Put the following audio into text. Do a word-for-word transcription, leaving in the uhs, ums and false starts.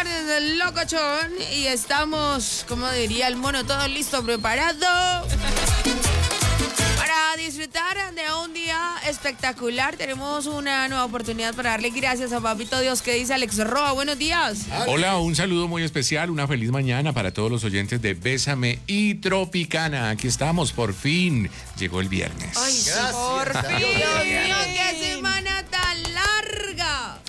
tardes del locochón y estamos, como diría el mono, todo listo, preparado para disfrutar de un día espectacular. Tenemos una nueva oportunidad para darle gracias a Papito Dios, que dice Alex Roa. Buenos días. Hola, un saludo muy especial, una feliz mañana para todos los oyentes de Bésame y Tropicana. Aquí estamos, por fin. Llegó el viernes. Ay, sí, por fin. Dios mío, qué semana